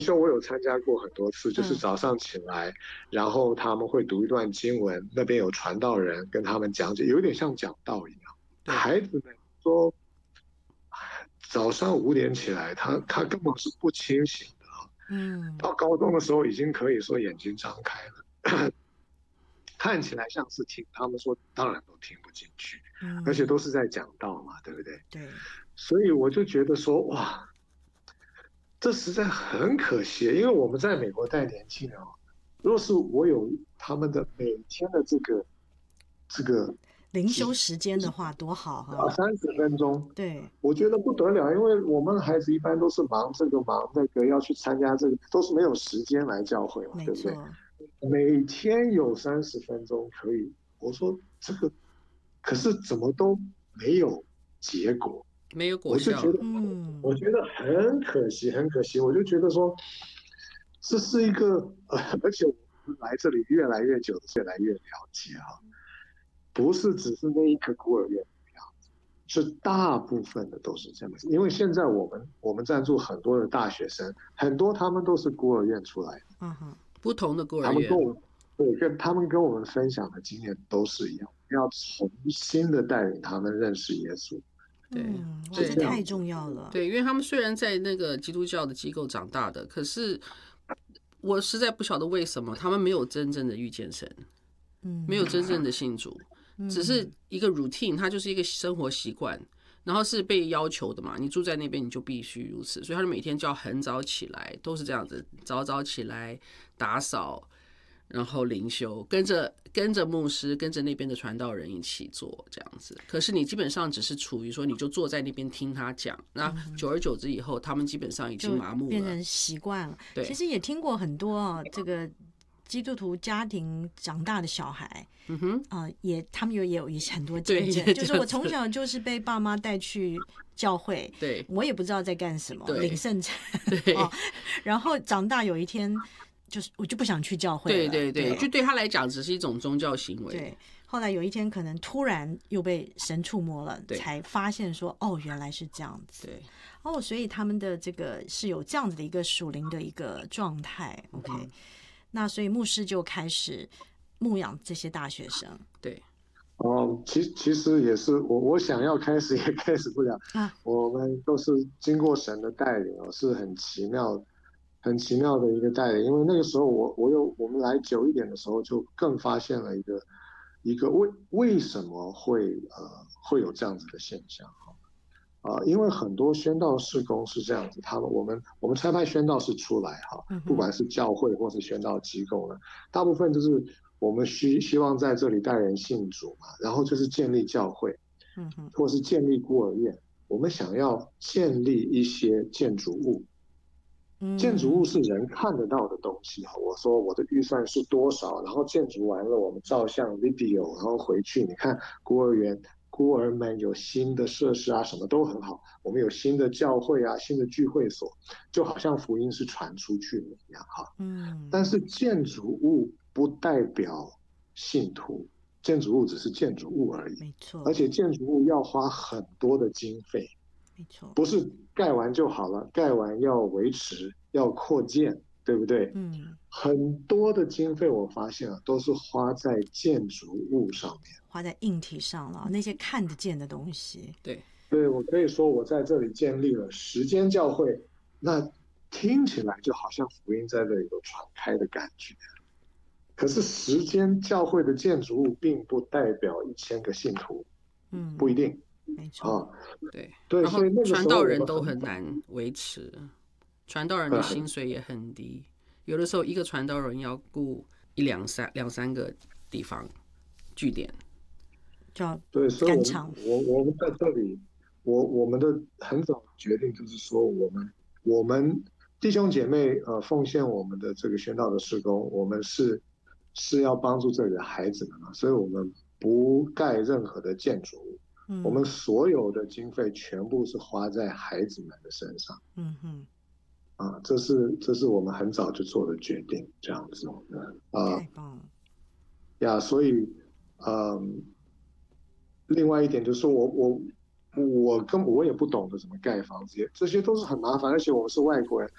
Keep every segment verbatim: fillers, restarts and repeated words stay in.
修我有参加过很多次，就是嗯早上起来，然后他们会读一段经文，那边有传道人跟他们讲解，有点像讲道一样。 对， 孩子们说，早上五点起来，他他根本是不清醒的， 嗯到高中的时候已经可以说眼睛张开了，看起来像是听，他们说当然都听不进去，而且嗯， 都是在讲道嘛，对不对？ 对， 所以我就觉得说，哇，这实在很可惜，因为我们在美国带年轻人哦，若是我有他们的每天的这个这个灵修时间的话多好啊哈。 三十分钟， 对， 我觉得不得了，因为我们孩子一般都是忙这个忙那个，要去参加这个，都是没有时间来教会嘛，对不对？ 没错， 每天有三十分钟可以，我说这个，可是怎么都没有结果， 没有果效。 我就觉得， 嗯我觉得很可惜，很可惜，我就觉得说，这是一个，呃，而且我们来这里越来越久，越来越了解哈，不是只是那一个孤儿院。是大部分的都是这样子，因为现在我们我们赞助很多的大学生，很多他们都是孤儿院出来的， 嗯哼， 不同的孤儿院他们跟，我们对跟他们跟我们分享的经验都是一样，要重新的带领他们认识耶稣。 对嗯，哇， 对这太重要了。 对，因为他们虽然在那个基督教的机构长大的，可是我实在不晓得为什么他们没有真正的遇见神， 嗯， 没有真正的信主，只是一个 routine，它就是一个生活习惯，然后是被要求的嘛，你住在那边你就必须如此，所以他就每天就要很早起来，都是这样子，早早起来打扫，然后灵修，跟着跟着牧师，跟着那边的传道人一起做这样子。可是你基本上只是处于说，你就坐在那边听他讲，那久而久之以后，他们基本上已经麻木了， 变成习惯了。 对其实也听过很多啊，这个基督徒家庭长大的小孩， 嗯哼， 啊、呃，也他们有也有一些很多见证， 对就是我从小就是被爸妈带去教会， 对， 我也不知道在干什么，领圣餐， 对、 哦，然后长大有一天。就是我就不想去教会了， 对对对， 对， 就对他来讲只是一种宗教行为。 对，后来有一天可能突然又被神触摸了，才发现说哦，原来是这样子。 对， 哦，所以他们的这个是有这样子的一个属灵的一个状态。OK，、嗯、那所以牧师就开始牧养这些大学生。 对。 哦，其其实也是我我想要开始也开始不了啊，我们都是经过神的带领哦，是很奇妙的。很奇妙的一个带领，因为那个时候我我有我们来久一点的时候，就更发现了一个一个为为什么会呃会有这样子的现象哈啊、呃，因为很多宣道事工是这样子，他们我们我们差派宣道士出来哈，不管是教会或是宣道机构呢，大部分就是我们需希望在这里带人信主嘛，然后就是建立教会，嗯哼，或是建立孤儿院，我们想要建立一些建筑物。建筑物是人看得到的东西，我说我的预算是多少，然后建筑完了我们照相 video， 然后回去你看孤儿园孤儿们有新的设施啊，什么都很好，我们有新的教会啊，新的聚会所，就好像福音是传出去的一样哈。嗯，但是建筑物不代表信徒，建筑物只是建筑物而已， 没错， 而且建筑物要花很多的经费。 没错， 不是盖完就好了，盖完要维持，要扩建，对不对？嗯，很多的经费我发现啊，都是花在建筑物上面， 花在硬体上了，那些看得见的东西。 对， 对，我可以说我在这里建立了时间教会，那听起来就好像福音在这里有传开的感觉。可是时间教会的建筑物并不代表一千个信徒，嗯，不一定。 没错、啊， 对对， 然后传道人都很难维持，传道人的薪水也很低，有的时候一个传道人要顾一两三两三个地方据点， 叫对，所以我我我们在这里，我我们的很早决定就是说，我们我们弟兄姐妹呃奉献我们的这个宣道的事工，我们是是要帮助这里的孩子们嘛，所以我们不盖任何的建筑物。我们所有的经费全部是花在孩子们的身上，嗯哼，啊，这是这是我们很早就做的决定，这样子，啊， 太棒了， 呀，所以，嗯，另外一点就是说我我我根本我也不懂得怎么盖房子，这些都是很麻烦，而且我们是外国人，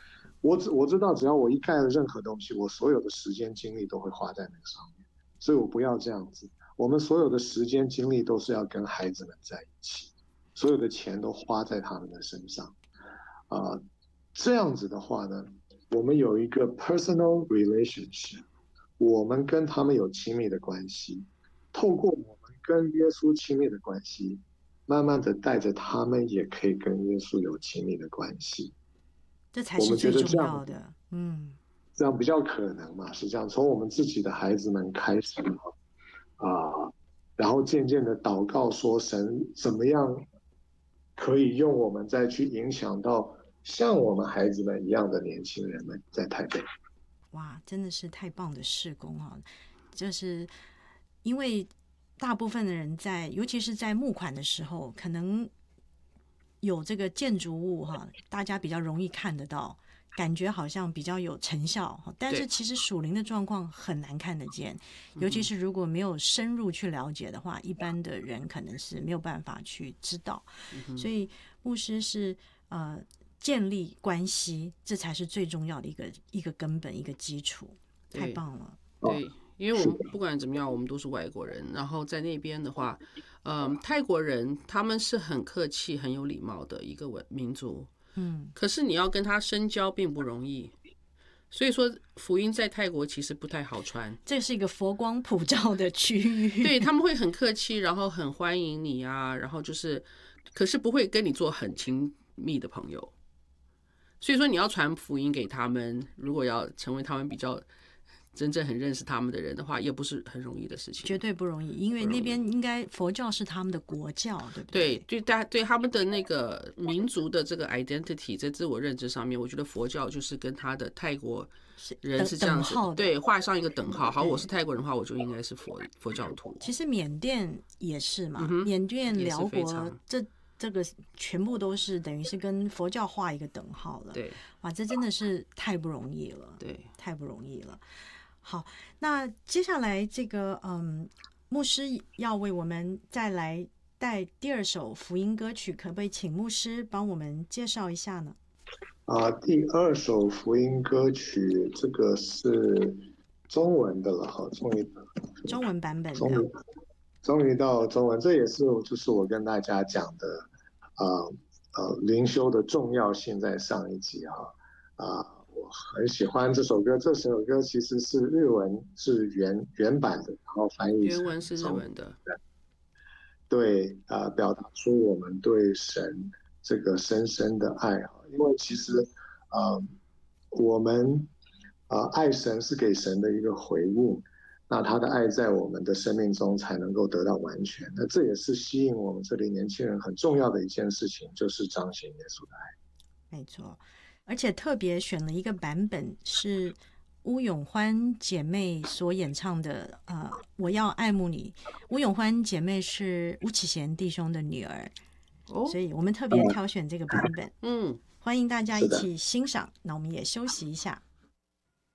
我只我知道，只要我一盖了任何东西，我所有的时间精力都会花在那个上面，所以我不要这样子。我们所有的时间精力都是要跟孩子们在一起，所有的钱都花在他们的身上，啊、呃，这样子的话呢，我们有一个 personal relationship， 我们跟他们有亲密的关系，透过我们跟耶稣亲密的关系，慢慢的带着他们也可以跟耶稣有亲密的关系。 这才是最重要的，嗯， 这样比较可能嘛？是这样，从我们自己的孩子们开始啊、呃，然后渐渐的祷告说，神怎么样可以用我们再去影响到像我们孩子们一样的年轻人们在台北。 哇，真的是太棒的事工啊！就是因为大部分的人在，尤其是在募款的时候，可能有这个建筑物哈，大家比较容易看得到，感觉好像比较有成效，但是其实属灵的状况很难看得见，尤其是如果没有深入去了解的话，一般的人可能是没有办法去知道。所以牧师是呃建立关系，这才是最重要的一个一个根本一个基础。太棒了， 对。因为我们不管怎么样，我们都是外国人。然后在那边的话，嗯，泰国人他们是很客气、很有礼貌的一个民族。 嗯， 可是你要跟他深交并不容易，所以说福音在泰国其实不太好传。 这是一个佛光普照的区域， 对，他们会很客气，然后很欢迎你啊，然后就是，可是不会跟你做很亲密的朋友。所以说你要传福音给他们，如果要成为他们比较真正很认识他们的人的话，也不是很容易的事情， 绝对不容易，因为那边应该佛教是他们的国教，对不对？ 对，对，对他们的那个民族的这个 identity 在自我认知上面，我觉得佛教就是跟他的泰国人是这样子，对，画上一个等号。好，我是泰国人的话，我就应该是佛佛教徒。 其实缅甸也是嘛，嗯、缅甸、辽国这。这个全部都是等于是跟佛教画一个等号了， 对， 哇，这真的是太不容易了， 对， 太不容易了。好，那接下来这个嗯，牧师要为我们再来带第二首福音歌曲，可不可以请牧师帮我们介绍一下呢？ 啊、呃，第二首福音歌曲，这个是中文的了，哈，终于中文版本的， 终于终于到中文，这也是就是我跟大家讲的。呃呃，灵修的重要性在上一集哈啊、呃，我很喜欢这首歌。这首歌其实是日文，是原原版的，然后翻译成原文是日文的。 对啊、呃，表达出我们对神这个深深的爱啊，因为其实呃，我们啊、呃、爱神是给神的一个回应。那他的爱在我们的生命中才能够得到完全，那这也是吸引我们这里年轻人很重要的一件事情，就是彰显耶稣的爱。 没错，而且特别选了一个版本是巫永欢姐妹所演唱的，呃，我要爱慕你。巫永欢姐妹是巫启贤弟兄的女儿，哦、所以我们特别挑选这个版本。 嗯， 欢迎大家一起欣赏。那我们也休息一下。